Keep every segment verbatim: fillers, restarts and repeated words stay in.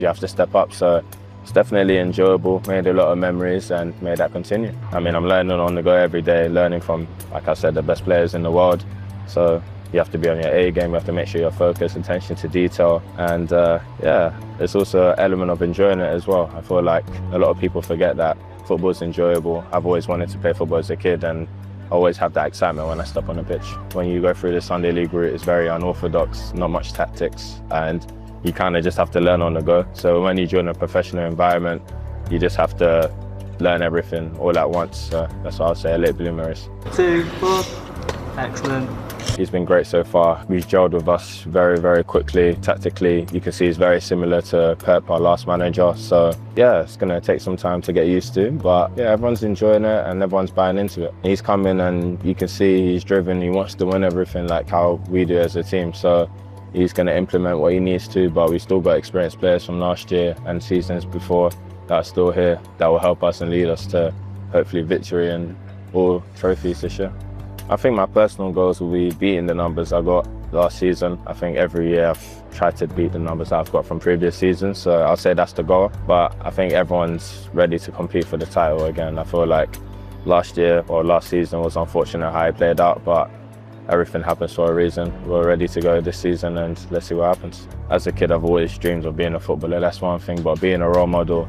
you have to step up. So it's definitely enjoyable, made a lot of memories and made that continue. I mean, I'm learning on the go every day, learning from, like I said, the best players in the world. So you have to be on your A game, you have to make sure you're focused, attention to detail. And uh, yeah, there's also an element of enjoying it as well. I feel like a lot of people forget that football's enjoyable. I've always wanted to play football as a kid and I always have that excitement when I step on the pitch. When you go through the Sunday League route, it's very unorthodox, not much tactics, and you kind of just have to learn on the go. So when you join a professional environment, you just have to learn everything all at once. So that's what I'll say, a late bloomer is. Two, four, excellent. He's been great so far. He's gelled with us very, very quickly. Tactically, you can see he's very similar to Pep, our last manager. So yeah, it's going to take some time to get used to, but yeah, everyone's enjoying it and everyone's buying into it. He's come in and you can see he's driven, he wants to win everything like how we do as a team. So he's going to implement what he needs to, but we've still got experienced players from last year and seasons before that are still here that will help us and lead us to hopefully victory and all trophies this year. I think my personal goals will be beating the numbers I got last season. I think every year I've tried to beat the numbers I've got from previous seasons, so I'll say that's the goal. But I think everyone's ready to compete for the title again. I feel like last year or last season was unfortunate how it played out, but everything happens for a reason. We're ready to go this season and let's see what happens. As a kid, I've always dreamed of being a footballer, that's one thing, but being a role model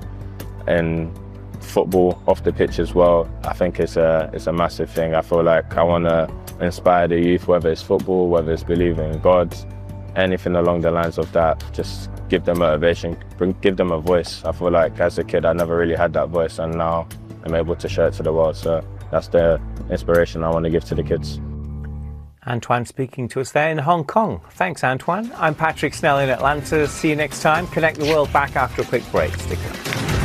and football off the pitch as well, I think it's a it's a massive thing. I feel like I want to inspire the youth, whether it's football, whether it's believing in God, anything along the lines of that. Just give them motivation, bring, give them a voice. I feel like as a kid I never really had that voice, and now I'm able to show it to the world. So that's the inspiration I want to give to the kids. Antoine speaking to us there in Hong Kong. Thanks, Antoine. I'm Patrick Snell in Atlanta. See you next time. Connect the World back after a quick break. Stick around.